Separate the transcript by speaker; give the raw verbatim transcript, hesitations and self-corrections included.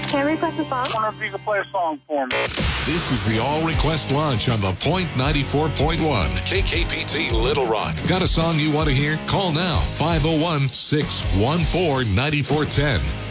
Speaker 1: Can I request a song?
Speaker 2: I wonder if you could play a song for me.
Speaker 3: This is the All Request Launch on the Point ninety-four point one. K K P T Little Rock. Got a song you want to hear? Call now. five oh one, six one four, nine four one oh.